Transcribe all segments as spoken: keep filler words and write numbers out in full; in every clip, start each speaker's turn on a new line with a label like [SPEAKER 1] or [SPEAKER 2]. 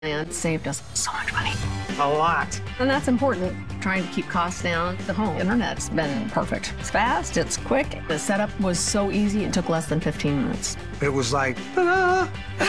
[SPEAKER 1] and saved us so much money.
[SPEAKER 2] A lot.
[SPEAKER 1] And that's important. Trying to keep costs down. The home internet's been perfect. It's fast, it's quick. The setup was so easy, it took less than fifteen minutes.
[SPEAKER 2] It was like, ta-da!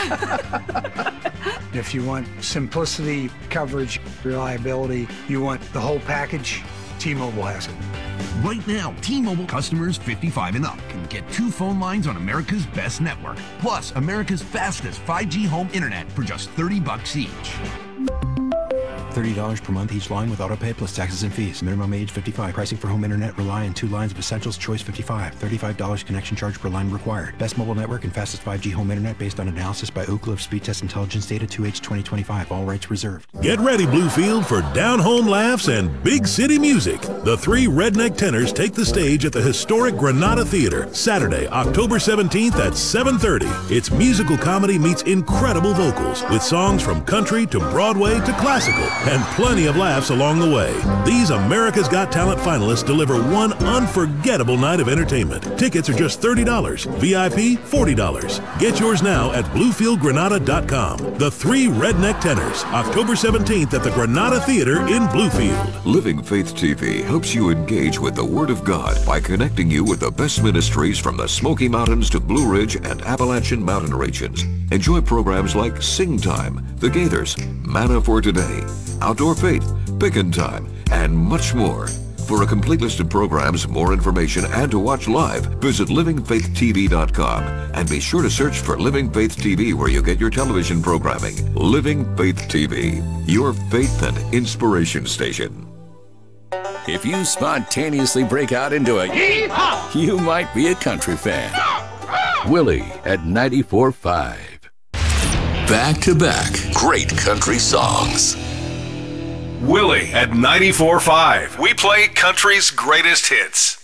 [SPEAKER 2] If you want simplicity, coverage, reliability, you want the whole package, T-Mobile has it.
[SPEAKER 3] Right now, T-Mobile customers fifty-five and up can get two phone lines on America's best network, plus America's fastest five G home internet for just thirty bucks each.
[SPEAKER 4] thirty dollars per month each line with autopay plus taxes and fees. Minimum age fifty-five. Pricing for home internet rely on two lines of Essentials Choice fifty-five. thirty-five dollars connection charge per line required. Best mobile network and fastest five G home internet based on analysis by Oak Cliff Speed Test Intelligence Data two H twenty twenty-five. All rights reserved.
[SPEAKER 5] Get ready, Bluefield, for down-home laughs and big city music. The three redneck tenors take the stage at the historic Granada Theater, Saturday, October seventeenth at seven thirty. It's musical comedy meets incredible vocals with songs from country to Broadway to classical, and plenty of laughs along the way. These America's Got Talent finalists deliver one unforgettable night of entertainment. Tickets are just thirty dollars. V I P, forty dollars. Get yours now at bluefield granada dot com. The Three Redneck Tenors, October seventeenth at the Granada Theater in Bluefield.
[SPEAKER 6] Living Faith T V helps you engage with the Word of God by connecting you with the best ministries from the Smoky Mountains to Blue Ridge and Appalachian Mountain regions. Enjoy programs like Sing Time, The Gaithers, Manna for Today, Outdoor Faith, Pickin' Time, and much more. For a complete list of programs, more information, and to watch live, visit living faith t v dot com and be sure to search for Living Faith T V where you get your television programming. Living Faith T V, your faith and inspiration station.
[SPEAKER 7] If you spontaneously break out into a yeehaw, you might be a country fan. Willie at ninety-four point five. Back to back, great country songs.
[SPEAKER 8] Willie at ninety-four point five. We play country's greatest hits.